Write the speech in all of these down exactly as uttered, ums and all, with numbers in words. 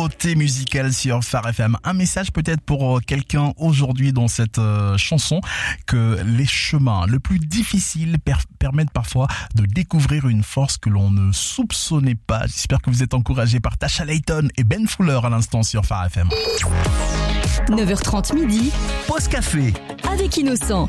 nouveauté musicale sur Phare F M. Un message peut-être pour quelqu'un aujourd'hui dans cette euh, chanson, que les chemins le plus difficiles per- permettent parfois de découvrir une force que l'on ne soupçonnait pas. J'espère que vous êtes encouragés par Tasha Layton et Ben Fuller à l'instant sur Phare F M. neuf heures trente midi, Pause café. avec Innocent.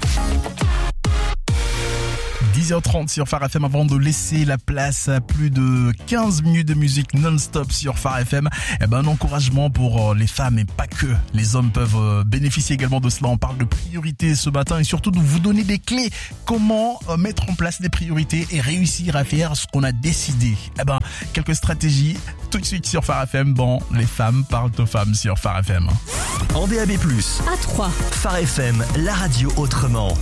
dix heures trente sur Phare F M avant de laisser la place à plus de quinze minutes de musique non-stop sur Phare F M. Eh ben, un encouragement pour les femmes et pas que. Les hommes peuvent bénéficier également de cela. On parle de priorités ce matin et surtout de vous donner des clés. Comment mettre en place des priorités et réussir à faire ce qu'on a décidé. Eh ben, quelques stratégies tout de suite sur Phare F M. Bon, les femmes parlent aux femmes sur Phare F M. En D A B plus, À trois. Phare F M, la radio autrement.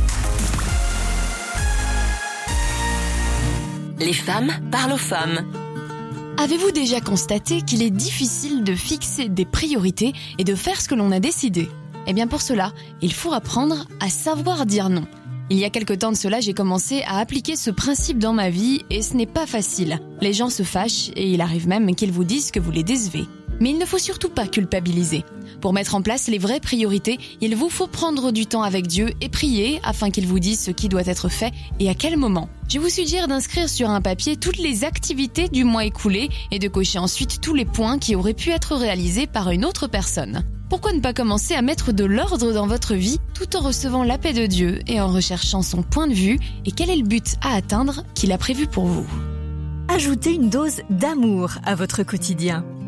Les femmes parlent aux femmes. Avez-vous déjà constaté qu'il est difficile de fixer des priorités et de faire ce que l'on a décidé ? Eh bien pour cela, il faut apprendre à savoir dire non. Il y a quelque temps de cela, j'ai commencé à appliquer ce principe dans ma vie et ce n'est pas facile. Les gens se fâchent et il arrive même qu'ils vous disent que vous les décevez. Mais il ne faut surtout pas culpabiliser. Pour mettre en place les vraies priorités, il vous faut prendre du temps avec Dieu et prier afin qu'il vous dise ce qui doit être fait et à quel moment. Je vous suggère d'inscrire sur un papier toutes les activités du mois écoulé et de cocher ensuite tous les points qui auraient pu être réalisés par une autre personne. Pourquoi ne pas commencer à mettre de l'ordre dans votre vie tout en recevant la paix de Dieu et en recherchant son point de vue et quel est le but à atteindre qu'il a prévu pour vous ? Ajoutez une dose d'amour à votre quotidien.